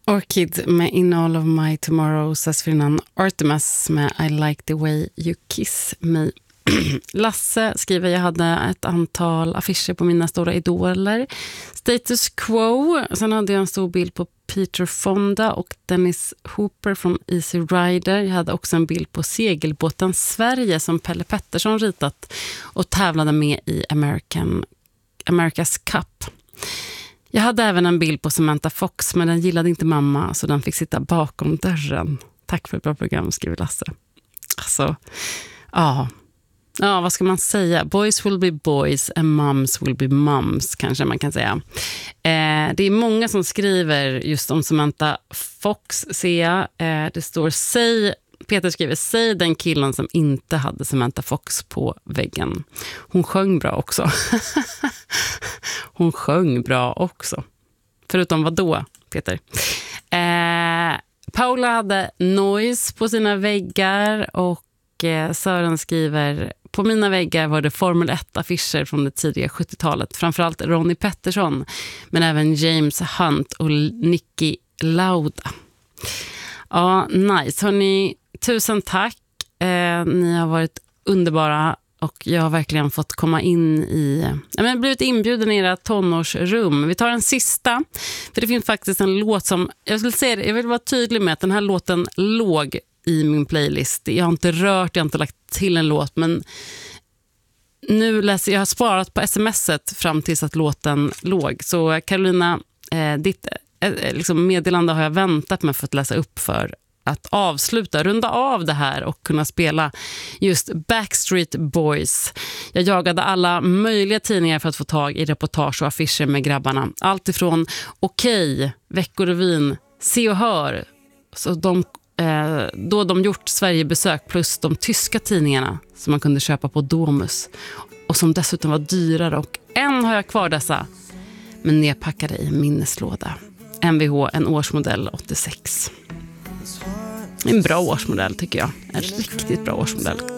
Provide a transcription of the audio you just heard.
Orchid med In All of My Tomorrows, dessförinnan Artemis med I Like the Way You Kiss Me. Lasse skriver, jag hade ett antal affischer på mina stora idoler. Status Quo, sen hade jag en stor bild på Peter Fonda och Dennis Hooper från Easy Rider. Jag hade också en bild på segelbåten Sverige som Pelle Pettersson ritat och tävlade med i America's Cup. Jag hade även en bild på Samantha Fox, men den gillade inte mamma så den fick sitta bakom dörren. Tack för ett bra program, skriver Lasse. Alltså, ja, vad ska man säga? Boys will be boys and moms will be moms, kanske man kan säga. Det är många som skriver just om Samantha Fox, ser jag. Det står, Peter skriver, säg den killen som inte hade Samantha Fox på väggen. Hon sjöng bra också. Hon sjöng bra också. Förutom vad då, Peter? Paula hade Noise på sina väggar och Sören skriver, på mina väggar var det Formel 1-affischer från det tidiga 70-talet. Framförallt Ronnie Pettersson, men även James Hunt och Nicky Lauda. Ja, nice. Hörrni, tusen tack. Ni har varit underbara och jag har verkligen fått komma in i... Jag har blivit inbjuden i era tonårsrum. Vi tar en sista, för det finns faktiskt en låt som... Jag vill vara tydlig med att den här låten låg i min playlist. Jag har inte lagt till en låt, men nu jag har sparat på smset fram tills att låten låg. Så Carolina, ditt meddelande har jag väntat med för att läsa upp för att runda av det här och kunna spela just Backstreet Boys. Jag jagade alla möjliga tidningar för att få tag i reportage och affischer med grabbarna. Allt ifrån Okej, Veckorevyn, Se och Hör, så då de gjort Sverigebesök, plus de tyska tidningarna som man kunde köpa på Domus och som dessutom var dyrare, och än har jag kvar dessa, men nedpackade i minneslåda. MVH, en årsmodell 86. En bra årsmodell tycker jag. En riktigt bra årsmodell.